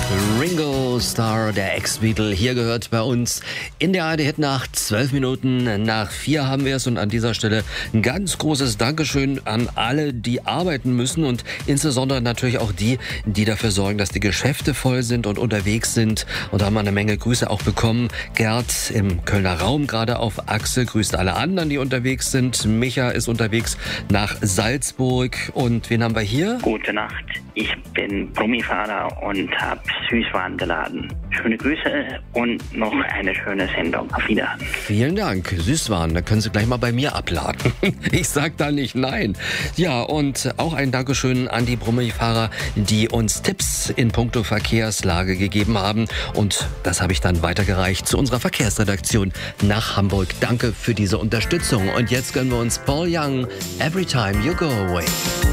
Ringo Starr, der Ex-Beatle, hier gehört bei uns in der ARD Hitnacht. 12 Minuten nach 4 haben wir es und an dieser Stelle ein ganz großes Dankeschön an alle, die arbeiten müssen und insbesondere natürlich auch die, die dafür sorgen, dass die Geschäfte voll sind und unterwegs sind. Und da haben wir eine Menge Grüße auch bekommen. Gerd im Kölner Raum gerade auf Achse grüßt alle anderen, die unterwegs sind. Micha ist unterwegs nach Salzburg. Und wen haben wir hier? Gute Nacht, ich bin Brummifahrer und habe Süßwaren geladen. Schöne Grüße und noch eine schöne Sendung. Auf Wiedersehen. Vielen Dank, Süßwaren. Da können Sie gleich mal bei mir abladen. Ich sag da nicht nein. Ja, und auch ein Dankeschön an die Brummifahrer, die uns Tipps in puncto Verkehrslage gegeben haben. Und das habe ich dann weitergereicht zu unserer Verkehrsredaktion nach Hamburg. Danke für diese Unterstützung. Und jetzt gönnen wir uns Paul Young, Every Time You Go Away.